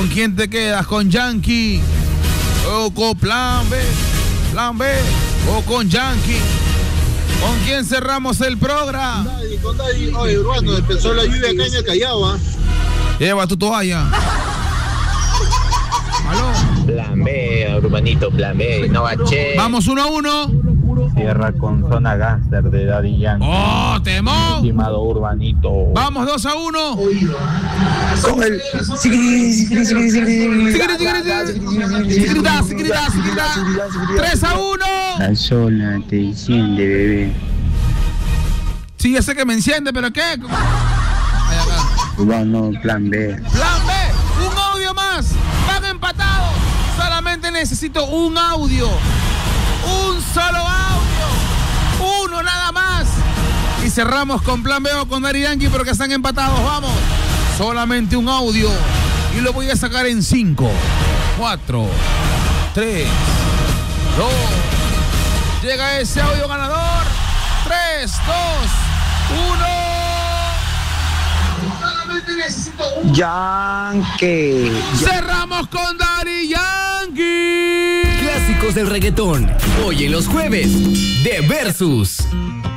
¿Con quién te quedas? ¿Con Yankee? ¿O con Plan B? ¿Plan B? ¿O con Yankee? ¿Con quién cerramos el programa? Con Daddy. Oye, Urbano, empezó la lluvia acá en el Callao, ¿ah? Lleva tu toalla. ¿Aló? Plan B, Urbanito, plan B, no bache. Vamos 1-1. Cierra con Zona Gangster de Daddy Yankee. ¡Oh, temón! Estimado Urbanito. Vamos 2-1. Con el... 3-1. La sola te enciende, bebé. Sí, ya sé que me enciende, pero ¿qué? Urbano, plan B. Plan B, un audio más. Van empatados. Solamente necesito un audio. Un solo audio. Uno nada más. Y cerramos con Plan B o con Daddy Yankee porque están empatados. Vamos. Solamente un audio. Y lo voy a sacar en 5, 4, 3, 2. Llega ese audio ganador. 3, 2, 1. Solamente necesito un Yankee. Cerramos con Daddy Yankee. Clásicos del reggaetón. Hoy en los jueves de Versus.